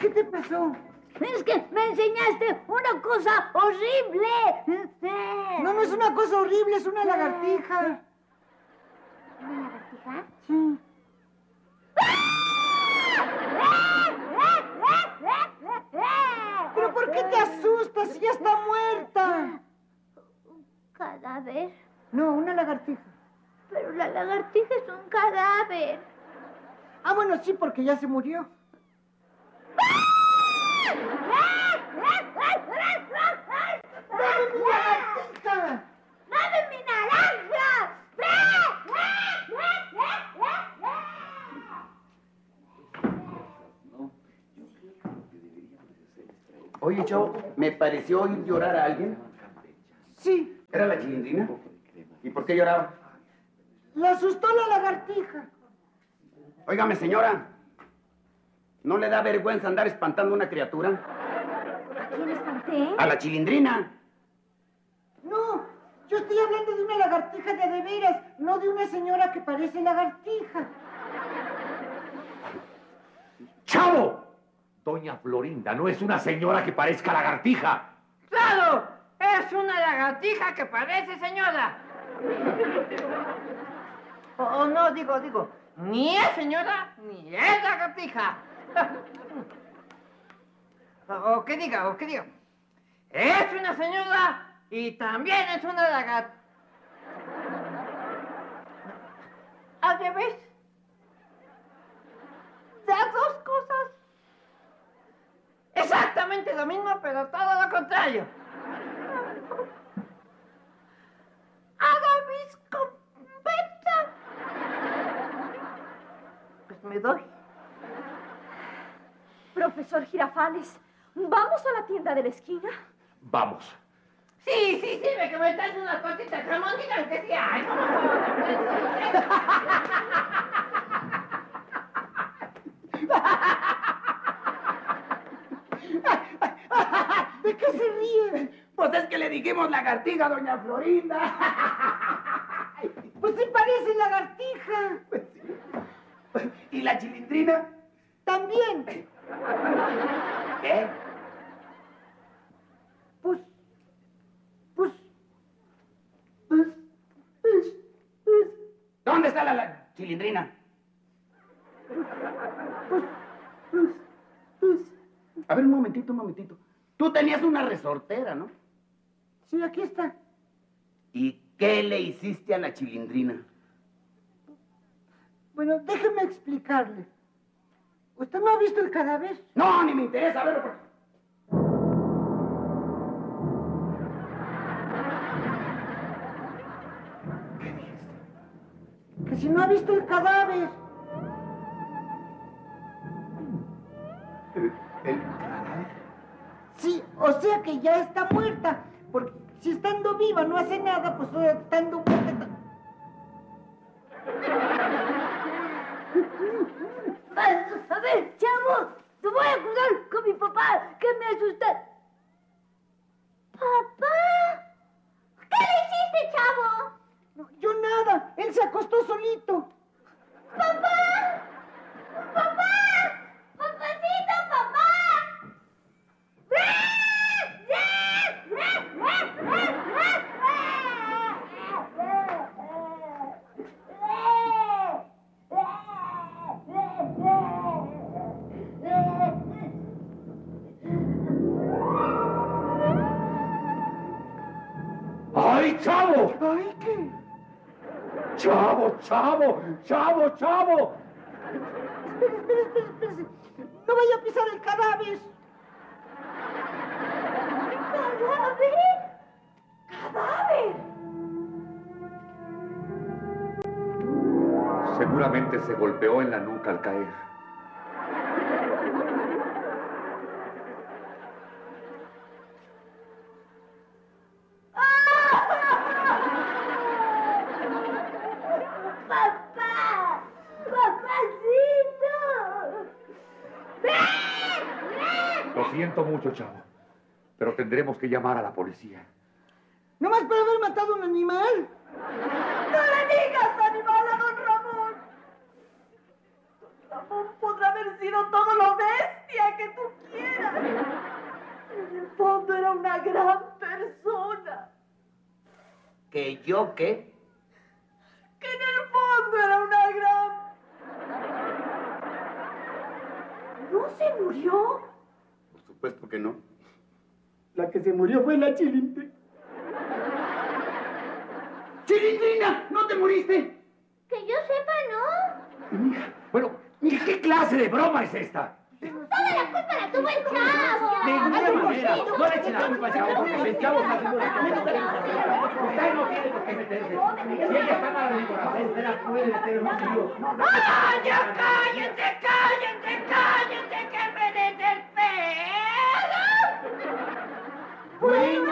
¿Qué te pasó? Es que me enseñaste una cosa horrible. No, no es una cosa horrible, es una lagartija. ¿Una lagartija? Sí. ¿Pero por qué te asustas si ya está muerta? ¿Un cadáver? No, una lagartija. Pero la lagartija es un cadáver. Ah, bueno, sí, porque ya se murió. ¡Dame mi lagartija! ¡Dame mi naranja! Oye, chavo, ¿me pareció oír llorar a alguien? Sí. ¿Era la Chilindrina? ¿Y por qué lloraba? La asustó la lagartija. Óigame, señora, ¿no le da vergüenza andar espantando a una criatura? ¿A quién espanté? ¡A la Chilindrina! No, yo estoy hablando de una lagartija de veras, no de una señora que parece lagartija. ¡Chavo! Doña Florinda no es una señora que parezca lagartija. ¡Claro! ¡Es una lagartija que parece señora! O no, digo, ni es señora, ni es lagartija. O que diga. Es una señora y también es una lagartija. ¿Al revés? Las dos cosas. Exactamente lo mismo, pero todo lo contrario. ¡Agaviscopeta! Pues me doy. Profesor Girafales, ¿vamos a la tienda de la esquina? Vamos. Sí, ve que me traes unas cositas jamonitas que sí hay. ¿De qué se ríe? Pues es que le dijimos lagartija a doña Florinda. Pues sí parece lagartija. ¿Y la Chilindrina? También. ¿Qué? Pues. ¿Dónde está la Chilindrina? A ver, un momentito. Tú tenías una resortera, ¿no? Sí, aquí está. ¿Y qué le hiciste a la Chilindrina? Bueno, déjeme explicarle. ¿Usted no ha visto el cadáver? No, ni me interesa verlo. ¿Qué dijiste? Que si no ha visto el cadáver. ¿El cadáver? Sí, o sea que ya está muerta. Porque si estando viva no hace nada, pues estando muerta. A ver, chavo, te voy a acusar con mi papá, que me asusté. ¿Papá? ¿Qué le hiciste, chavo? No, yo nada, él se acostó solito. ¡Papá! ¡Papá! ¡Papacito, papá! ¡Ay, chavo! Ay, ¿qué? ¡Chavo! Espérese. No vaya a pisar el cadáver. ¡Cadáver! Seguramente se golpeó en la nuca al caer. ¡Papá! ¡Papacito! Lo siento mucho, chavo, pero tendremos que llamar a la policía. ¿No más por haber matado a un animal? ¡No le digas animal a don Ramón! Don Ramón podrá haber sido todo lo bestia que tú ¿Que yo qué? Que en el fondo era una gran... ¿No se murió? Por supuesto que no. La que se murió fue la Chilindrina. ¡Chilindrina! ¿No te moriste? Que yo sepa, ¿no? Bueno, mija, ¿qué clase de broma es esta? Toda la culpa la tuvo el chavo. De ninguna manera. No le echen la culpa al chavo, porque el chavo está haciendo Usted no tiene por qué meterse. Si ella está mala de corazón, usted la puede meter en un lío. ¡Ah, ya cállense, cállense, cállense, que me desespero! Bueno.